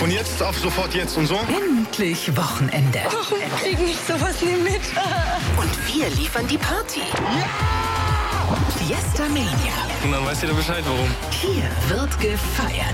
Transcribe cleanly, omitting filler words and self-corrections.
Und jetzt auf sofort jetzt und so? Endlich Wochenende. Warum krieg ich sowas nie mit? Und wir liefern die Party. Ja! Fiesta Mania. Und dann weißt du Bescheid, warum. Hier wird gefeiert.